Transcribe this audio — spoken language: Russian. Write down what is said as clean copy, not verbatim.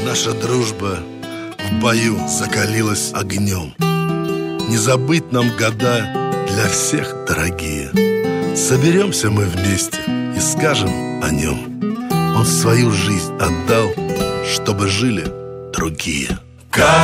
Наша дружба в бою закалилась огнем. Не забыть нам года для всех дорогие. Соберемся мы вместе и скажем о нем. Он свою жизнь отдал, чтобы жили другие.